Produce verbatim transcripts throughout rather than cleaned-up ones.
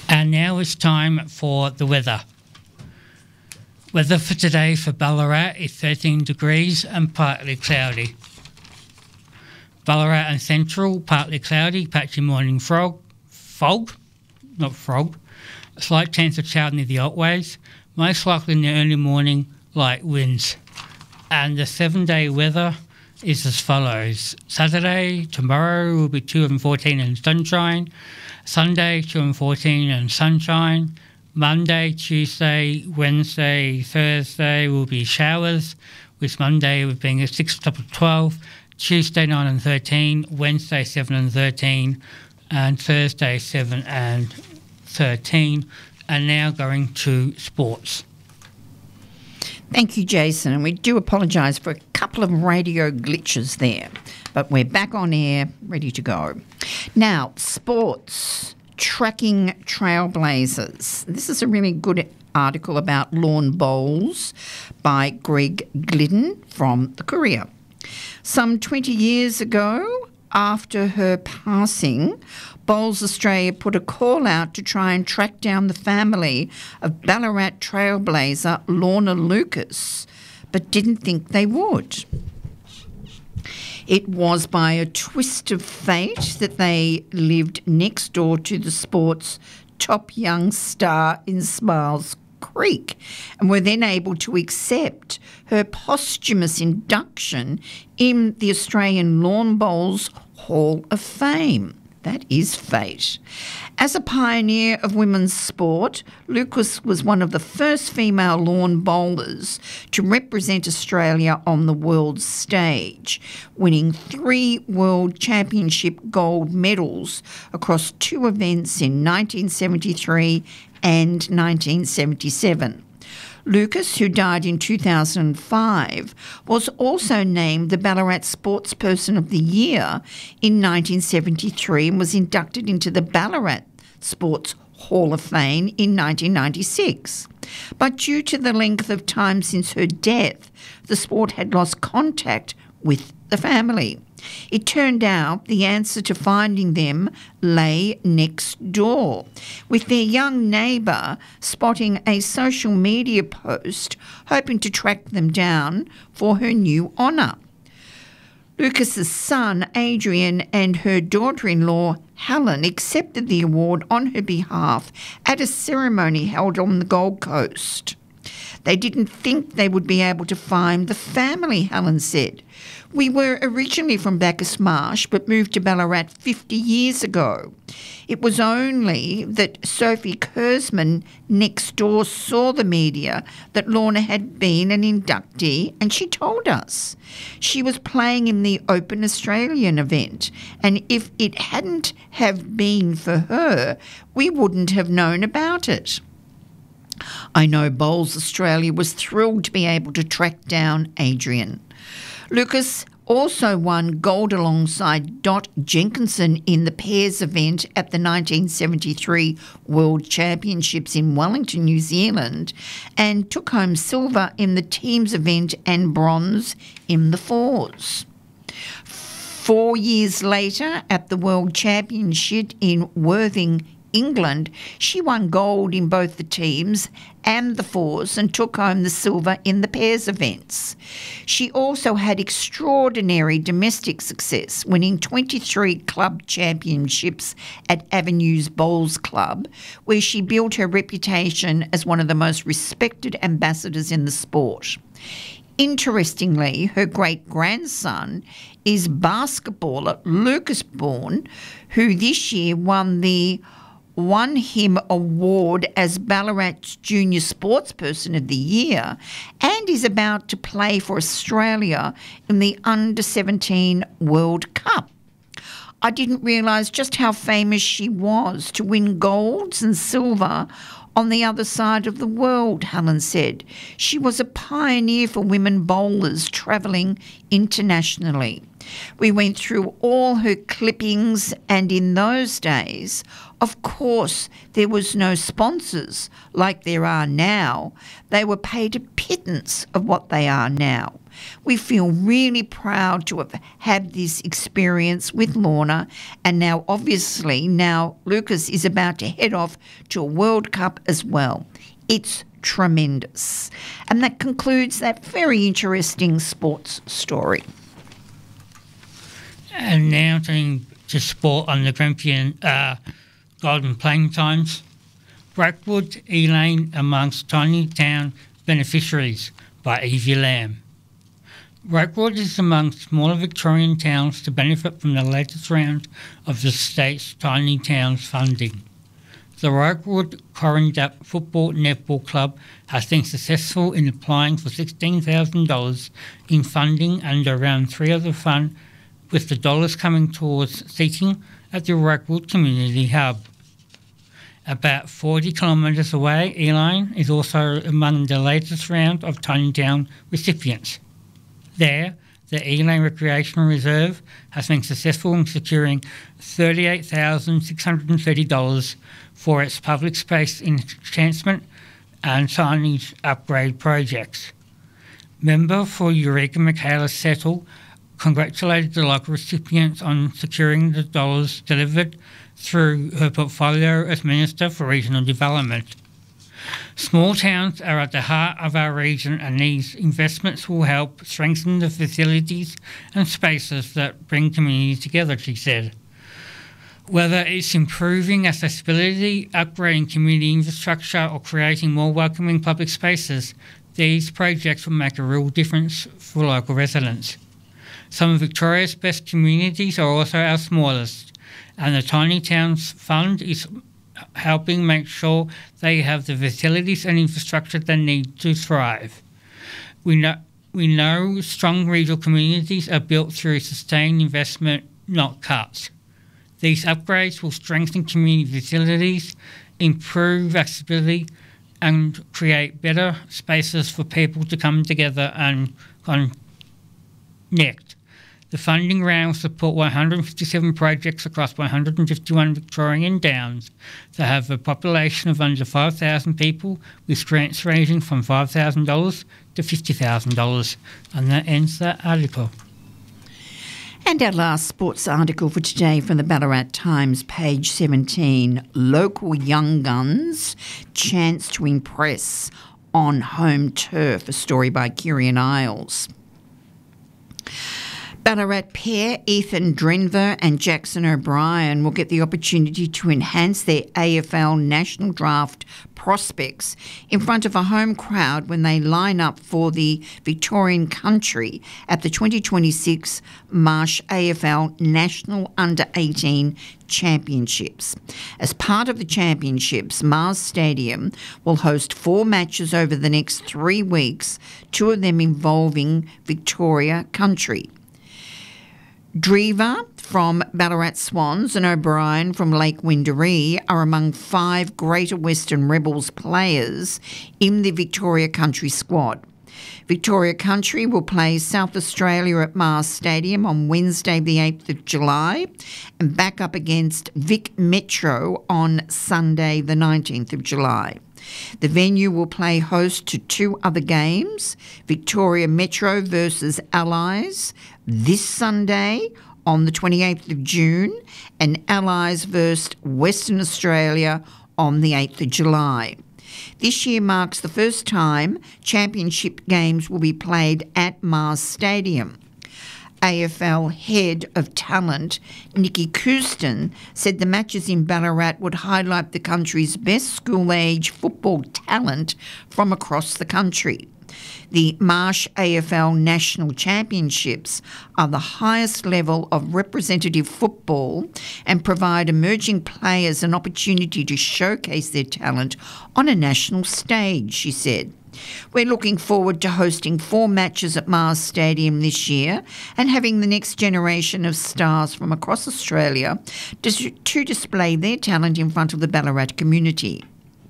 And now it's time for the weather. Weather for today for Ballarat is thirteen degrees and partly cloudy. Ballarat and Central, partly cloudy, patchy morning frog, fog, not frog. A slight chance of shower near the Otways. Most likely in the early morning, light winds. And the seven-day weather is as follows. Saturday, tomorrow will be two and fourteen and sunshine. Sunday, two and fourteen and sunshine. Monday, Tuesday, Wednesday, Thursday will be showers, with Monday being a six top of twelve, Tuesday nine and thirteen, Wednesday seven and thirteen, and Thursday seven and thirteen. And now going to sports. Thank you, Jason, and we do apologise for a couple of radio glitches there, but we're back on air, ready to go. Now, sports. Tracking Trailblazers. This is a really good article about lawn bowls by Greg Glidden from The Courier. Some twenty years ago, after her passing, Bowls Australia put a call out to try and track down the family of Ballarat trailblazer Lorna Lucas, but didn't think they would. It was by a twist of fate that they lived next door to the sport's top young star in Smiles Creek and were then able to accept her posthumous induction in the Australian Lawn Bowls Hall of Fame. That is fate. As a pioneer of women's sport, Lucas was one of the first female lawn bowlers to represent Australia on the world stage, winning three World Championship gold medals across two events in nineteen seventy-three and nineteen seventy-seven. Lucas, who died in two thousand five, was also named the Ballarat Sportsperson of the Year in nineteen seventy-three and was inducted into the Ballarat Sports Hall of Fame in nineteen ninety-six. But due to the length of time since her death, the sport had lost contact with the family. It turned out the answer to finding them lay next door, with their young neighbour spotting a social media post hoping to track them down for her new honour. Lucas's son, Adrian, and her daughter-in-law, Helen, accepted the award on her behalf at a ceremony held on the Gold Coast. They didn't think they would be able to find the family, Helen said. We were originally from Bacchus Marsh but moved to Ballarat fifty years ago. It was only that Sophie Kurzman next door saw the media that Lorna had been an inductee and she told us. She was playing in the Open Australian event, and if it hadn't have been for her, we wouldn't have known about it. I know Bowls Australia was thrilled to be able to track down Adrian. Lucas also won gold alongside Dot Jenkinson in the pairs event at the nineteen seventy-three World Championships in Wellington, New Zealand, and took home silver in the teams event and bronze in the fours. Four years later, at the World Championship in Worthing, England, she won gold in both the teams and the fours and took home the silver in the pairs events. She also had extraordinary domestic success, winning twenty-three club championships at Avenues Bowls Club, where she built her reputation as one of the most respected ambassadors in the sport. Interestingly, her great-grandson is basketballer Lucas Bourne, who this year won the won him award as Ballarat's Junior Sportsperson of the Year and is about to play for Australia in the under seventeen World Cup. I didn't realise just how famous she was to win golds and silver on the other side of the world, Helen said. She was a pioneer for women bowlers travelling internationally. We went through all her clippings, and in those days, of course, there was no sponsors like there are now. They were paid a pittance of what they are now. We feel really proud to have had this experience with Lorna, and now obviously now Lucas is about to head off to a World Cup as well. It's tremendous. And that concludes that very interesting sports story. And now turning to sport on the Grampian uh, Golden Playing Times. Brackwood, Elaine amongst Tiny Town beneficiaries by Evie Lamb. Brackwood is among smaller Victorian towns to benefit from the latest round of the state's Tiny Towns funding. The Brackwood Corrandup Football Netball Club has been successful in applying for sixteen thousand dollars in funding under round three of the fund, with the dollars coming towards seating at the Brackwood Community Hub. About forty kilometres away, Elaine is also among the latest round of Tiny Town recipients. There, the Elaine Recreational Reserve has been successful in securing thirty-eight thousand six hundred thirty dollars for its public space enhancement and signage upgrade projects. Member for Eureka Michaela Settle congratulated the local recipients on securing the dollars delivered through her portfolio as Minister for Regional Development. Small towns are at the heart of our region, and these investments will help strengthen the facilities and spaces that bring communities together, she said. Whether it's improving accessibility, upgrading community infrastructure, or creating more welcoming public spaces, these projects will make a real difference for local residents. Some of Victoria's best communities are also our smallest, and the Tiny Towns Fund is helping make sure they have the facilities and infrastructure they need to thrive. We know, we know strong regional communities are built through sustained investment, not cuts. These upgrades will strengthen community facilities, improve accessibility, and create better spaces for people to come together and connect. The funding round will support one hundred fifty-seven projects across one hundred fifty-one Victorian towns that have a population of under five thousand people, with grants ranging from five thousand dollars to fifty thousand dollars. And that ends that article. And our last sports article for today from the Ballarat Times, page seventeen. Local young guns chance to impress on home turf, a story by Kieran Isles. Ballarat pair Ethan Drenver and Jackson O'Brien will get the opportunity to enhance their A F L National Draft prospects in front of a home crowd when they line up for the Victorian country at the twenty twenty-six Marsh A F L National Under eighteen Championships. As part of the championships, Mars Stadium will host four matches over the next three weeks, two of them involving Victoria country. Drever from Ballarat Swans and O'Brien from Lake Windaree are among five Greater Western Rebels players in the Victoria Country squad. Victoria Country will play South Australia at Mars Stadium on Wednesday the eighth of July and back up against Vic Metro on Sunday the nineteenth of July. The venue will play host to two other games, Victoria Metro versus Allies this Sunday on the twenty-eighth of June and Allies versus Western Australia on the eighth of July. This year marks the first time championship games will be played at Mars Stadium. A F L Head of Talent Nikki Couston said the matches in Ballarat would highlight the country's best school-age football talent from across the country. The Marsh A F L National Championships are the highest level of representative football and provide emerging players an opportunity to showcase their talent on a national stage, she said. We're looking forward to hosting four matches at Mars Stadium this year and having the next generation of stars from across Australia to display their talent in front of the Ballarat community.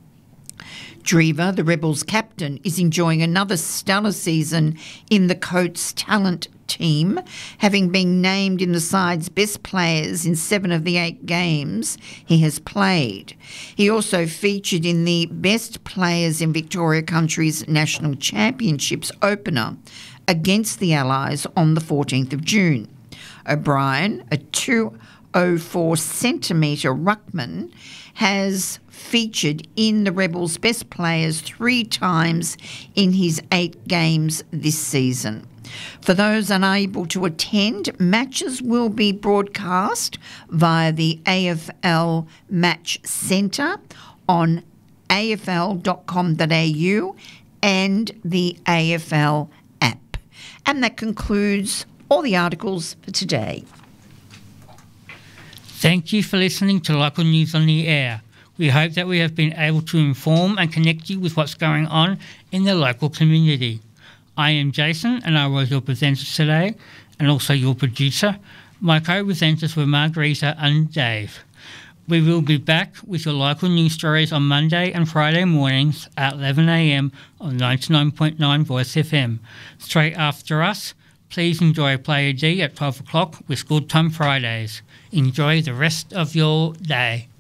Drever, the Rebels captain, is enjoying another stellar season in the Coates talent team, having been named in the side's best players in seven of the eight games he has played. He also featured in the Best Players in Victoria Country's National Championships opener against the Allies on the fourteenth of June. O'Brien, a two oh four centimetre ruckman, has featured in the Rebels' best players three times in his eight games this season. For those unable to attend, matches will be broadcast via the A F L Match Centre on a f l dot com dot a u and the A F L app. And that concludes all the articles for today. Thank you for listening to Local News on the Air. We hope that we have been able to inform and connect you with what's going on in the local community. I am Jason and I was your presenter today and also your producer. My co-presenters were Margarita and Dave. We will be back with your local news stories on Monday and Friday mornings at eleven a m on ninety-nine point nine Voice F M. Straight after us, please enjoy Player D at twelve o'clock with Good Time Fridays. Enjoy the rest of your day.